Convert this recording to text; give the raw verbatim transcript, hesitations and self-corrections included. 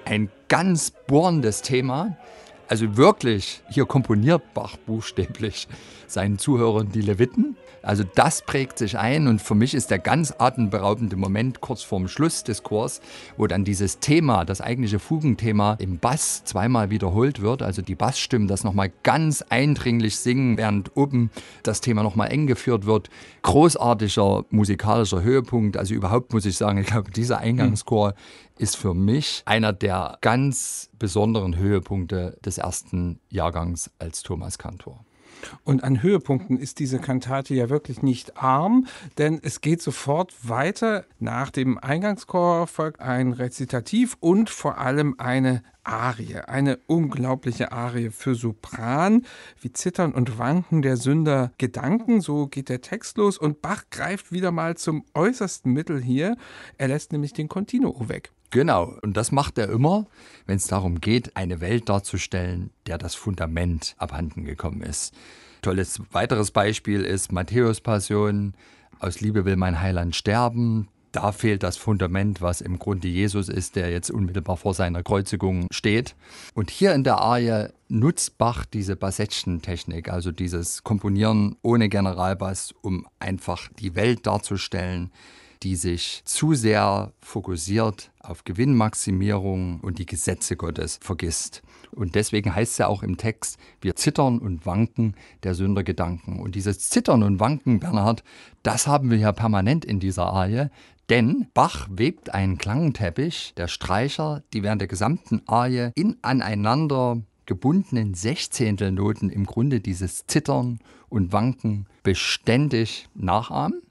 ein ganz bohrendes Thema. Also wirklich, hier komponiert Bach buchstäblich seinen Zuhörern die Leviten. Also das prägt sich ein und für mich ist der ganz atemberaubende Moment kurz vorm Schluss des Chors, wo dann dieses Thema, das eigentliche Fugenthema im Bass zweimal wiederholt wird. Also die Bassstimmen das nochmal ganz eindringlich singen, während oben das Thema nochmal eng geführt wird. Großartiger musikalischer Höhepunkt. Also überhaupt muss ich sagen, ich glaube, dieser Eingangschor ist für mich einer der ganz besonderen Höhepunkte des ersten Jahrgangs als Thomaskantor. Und an Höhepunkten ist diese Kantate ja wirklich nicht arm, denn es geht sofort weiter. Nach dem Eingangschor folgt ein Rezitativ und vor allem eine Arie, eine unglaubliche Arie für Sopran, wie Zittern und Wanken der Sünder Gedanken, so geht der Text los und Bach greift wieder mal zum äußersten Mittel hier, er lässt nämlich den Continuo weg. Genau, und das macht er immer, wenn es darum geht, eine Welt darzustellen, der das Fundament abhanden gekommen ist. Tolles weiteres Beispiel ist Matthäus Passion, aus Liebe will mein Heiland sterben. Da fehlt das Fundament, was im Grunde Jesus ist, der jetzt unmittelbar vor seiner Kreuzigung steht. Und hier in der Arie nutzt Bach diese Bassettchen-Technik, also dieses Komponieren ohne Generalbass, um einfach die Welt darzustellen, die sich zu sehr fokussiert auf Gewinnmaximierung und die Gesetze Gottes vergisst. Und deswegen heißt es ja auch im Text, wir zittern und wanken der Sünder Gedanken. Und dieses Zittern und Wanken, Bernhard, das haben wir ja permanent in dieser Arie, denn Bach webt einen Klangteppich der Streicher, die während der gesamten Arie in aneinander gebundenen Sechzehntelnoten im Grunde dieses Zittern und Wanken beständig nachahmen.